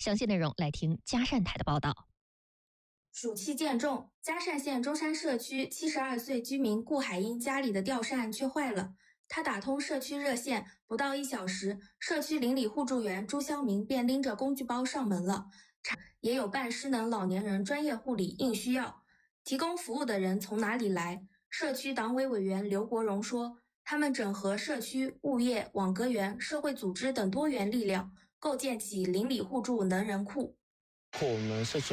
详细内容来听嘉善台的报道。 暑气渐重，嘉善县中山社区72岁居民顾海英家里的吊扇却坏了。他打通社区热线，不到1小时，社区邻里互助员朱肖明便拎着工具包上门了。也有半失能老年人专业护理硬需要，提供服务的人从哪里来？社区党委委员刘国荣说，他们整合社区、物业、网格员、社会组织等多元力量，构建起邻里互助能人库。 我们社区